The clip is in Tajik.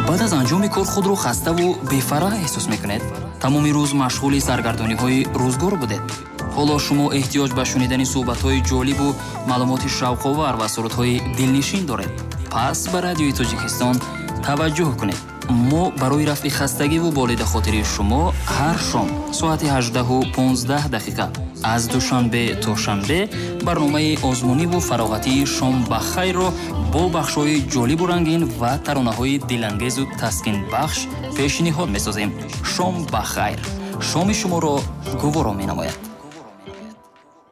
баъд аз анҷоми кор худро хаставу бефараҳ эҳсос мекунед? тамоми рӯз машғули саргардониҳои рӯзгор будед? ҳоло шумо эҳтиёҷ ба шунидани суҳбатҳои ҷолибу маълумоти шавқовар ва сурудҳои дилнишин доред? пас ба радиои Тоҷикистон таваҷҷӯҳ кунед. мо барои рафъи хастагиву болидахотири шумо ҳар шом соати 18:15 аз душанбе то шанбе барномаи озмуниву фароғатии шом ба хайрро бо бахшҳои ҷолибу рангин ва таронаҳои дилангезу таскинбахш пешниҳод месозем. шом ба хайр шоми шуморо гуворо менамояд.